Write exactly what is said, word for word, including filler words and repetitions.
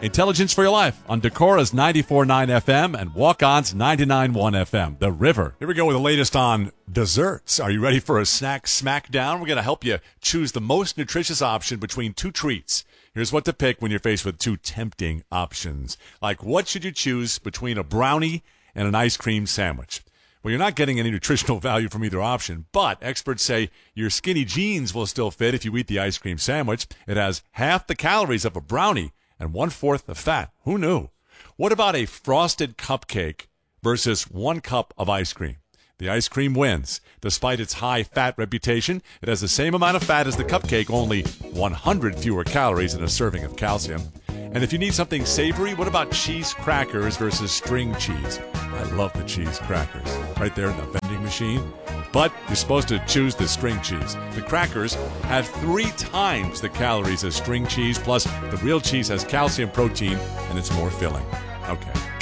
Intelligence for Your Life on Decora's ninety-four point nine F M and Walk-On's ninety-nine point one F M, The River. Here we go with the latest on desserts. Are you ready for a snack smackdown? We're going to help you choose the most nutritious option between two treats. Here's what to pick when you're faced with two tempting options. Like, what should you choose between a brownie and an ice cream sandwich? Well, you're not getting any nutritional value from either option, but experts say your skinny jeans will still fit if you eat the ice cream sandwich. It has half the calories of a brownie and one-fourth the fat. Who knew? What about a frosted cupcake versus one cup of ice cream? The ice cream wins. Despite its high fat reputation, it has the same amount of fat as the cupcake, only one hundred fewer calories in a serving of calcium. And if you need something savory, what about cheese crackers versus string cheese? I love the cheese crackers. Right there in the vending machine. But you're supposed to choose the string cheese. The crackers have three times the calories as string cheese, plus the real cheese has calcium, protein, and it's more filling. Okay.